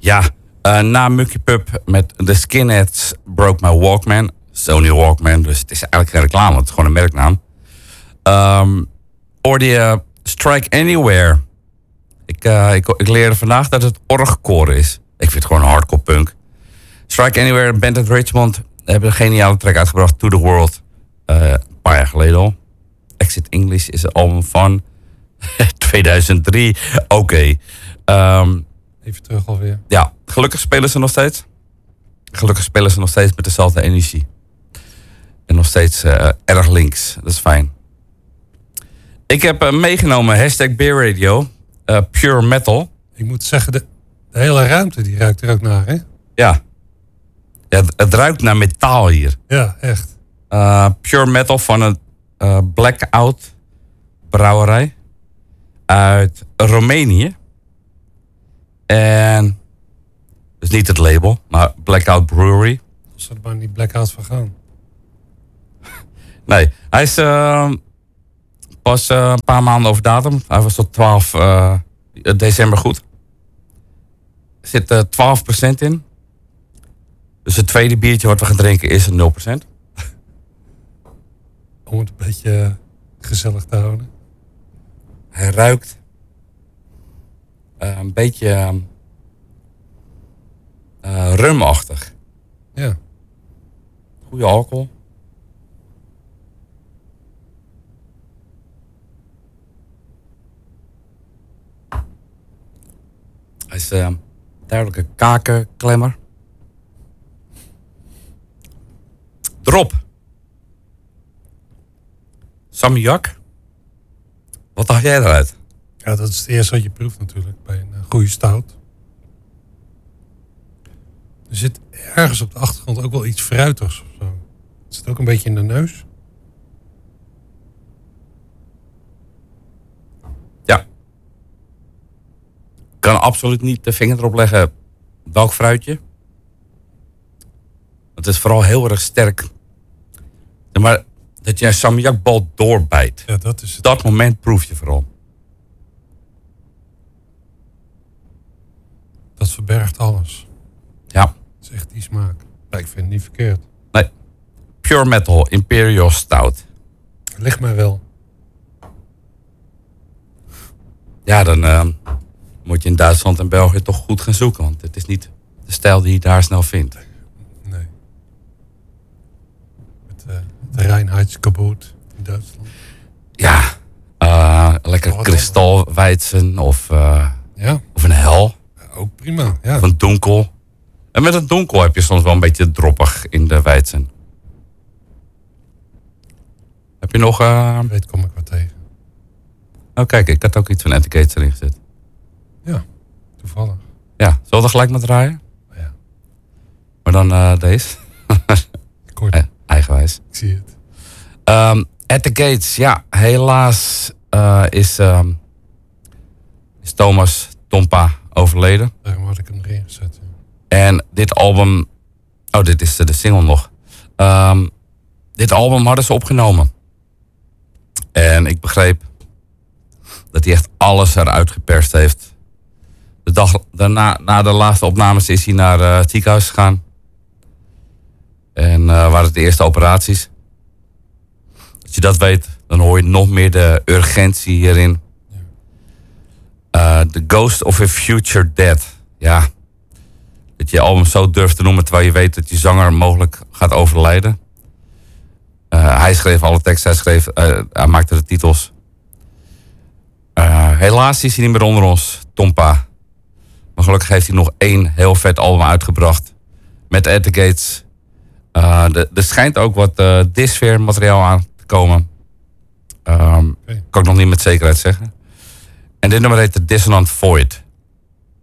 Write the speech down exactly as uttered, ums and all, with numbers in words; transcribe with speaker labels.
Speaker 1: Ja, uh, na Mucky Pup met The Skinheads Broke My Walkman. Sony Walkman, dus het is eigenlijk geen reclame, het is gewoon een merknaam. Um, hoorde je Strike Anywhere. Ik, uh, ik, ik leerde vandaag dat het orgkoor is. Ik vind het gewoon hardcore punk. Strike Anywhere, een band uit Richmond, hebben een geniale track uitgebracht, To The World. Uh, een paar jaar geleden al. Exit English is een album van tweeduizend drie. Oké. Okay. Um,
Speaker 2: Even terug alweer.
Speaker 1: Ja, gelukkig spelen ze nog steeds. Gelukkig spelen ze nog steeds met dezelfde energie. En nog steeds uh, erg links. Dat is fijn. Ik heb uh, meegenomen hashtag Beer Radio. Uh, Pure Metal.
Speaker 2: Ik moet zeggen, de, de hele ruimte die ruikt er ook naar, hè?
Speaker 1: Ja. ja het, het ruikt naar metaal hier.
Speaker 2: Ja, echt.
Speaker 1: Uh, Pure Metal van een uh, Blackout brouwerij. Uit Roemenië. En... dus niet het label, maar Blackout Brewery.
Speaker 2: Als ze er maar niet Blackout van gaan.
Speaker 1: Nee, hij is uh, pas uh, een paar maanden over datum. Hij was tot twaalf uh, december goed. Er zit uh, twaalf procent in. Dus het tweede biertje wat we gaan drinken is een nul procent.
Speaker 2: Om het een beetje uh, gezellig te houden.
Speaker 1: Hij ruikt uh, een beetje uh, uh, rumachtig.
Speaker 2: Ja.
Speaker 1: Goeie alcohol. Hij is uh, duidelijk een kakenklemmer. Drop. Samjak. Wat dacht jij eruit?
Speaker 2: Ja, dat is het eerste wat je proeft natuurlijk bij een uh, goede stout. Er zit ergens op de achtergrond ook wel iets fruitigs of zo. Het zit ook een beetje in de neus.
Speaker 1: Ja. Ik kan absoluut niet de vinger erop leggen welk fruitje. Het is vooral heel erg sterk. Maar dat je een salmiakbal doorbijt.
Speaker 2: Ja, dat is het.
Speaker 1: Dat moment proef je vooral.
Speaker 2: Dat verbergt alles.
Speaker 1: Ja.
Speaker 2: Dat is echt die smaak. Ja, ik vind het niet verkeerd.
Speaker 1: Nee. Pure Metal Imperial Stout.
Speaker 2: Ligt mij wel.
Speaker 1: Ja, dan uh, moet je in Duitsland en België toch goed gaan zoeken. Want het is niet de stijl die je daar snel vindt.
Speaker 2: Nee. Met uh, het Reinheitsgebot in Duitsland.
Speaker 1: Ja. Uh, lekker
Speaker 2: Oh,
Speaker 1: kristalweizen of, uh,
Speaker 2: ja.
Speaker 1: of een hel.
Speaker 2: Ja, ook prima. Ja.
Speaker 1: Of een donkel. En met een donkel heb je soms wel een beetje droppig in de weizen. Heb je nog... Uh...
Speaker 2: Ik weet, kom ik wat tegen.
Speaker 1: Oh kijk, ik had ook iets van etiquette erin gezet.
Speaker 2: Ja, toevallig.
Speaker 1: Ja, zullen we er gelijk met draaien?
Speaker 2: Ja.
Speaker 1: Maar dan uh, deze.
Speaker 2: Kort.
Speaker 1: Eh, eigenwijs.
Speaker 2: Ik zie het.
Speaker 1: Um, At the Gates, ja, helaas uh, is, um, is Thomas Tompa overleden.
Speaker 2: Daarom had ik hem erin gezet. Ja.
Speaker 1: En dit album... Oh, dit is de single nog. Um, dit album hadden ze opgenomen. En ik begreep dat hij echt alles eruit geperst heeft. De dag daarna, na de laatste opnames is hij naar uh, het ziekenhuis gegaan. En uh, waren het de eerste operaties. Als je dat weet, dan hoor je nog meer de urgentie hierin. Uh, The Ghost of a Future Dead. Ja. Dat je je album zo durft te noemen terwijl je weet dat je zanger mogelijk gaat overlijden. Uh, hij schreef alle teksten, hij, schreef, uh, hij maakte de titels. Uh, helaas is hij niet meer onder ons, Tompa. Maar gelukkig heeft hij nog één heel vet album uitgebracht. Met At The Gates. Uh, de, er schijnt ook wat uh, Disfear materiaal aan te komen. Um, okay. Kan ik nog niet met zekerheid zeggen. En dit nummer heet The Dissonant Void.